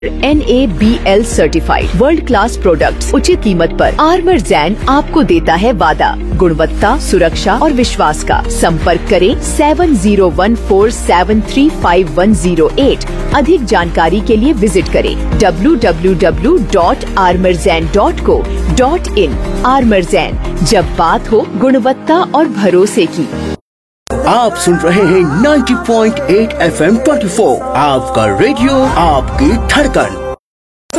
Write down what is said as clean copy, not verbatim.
NABL certified world class products उचित कीमत पर आर्मरजैन आपको देता है वादा गुणवत्ता, सुरक्षा और विश्वास का। संपर्क करें 7014735108। अधिक जानकारी के लिए विजिट करें www.armorzan.co.in। आर्मरजैन, जब बात हो गुणवत्ता और भरोसे की। आप सुन रहे हैं 90.8 FM 24, आपका रेडियो, आपकी धड़कन।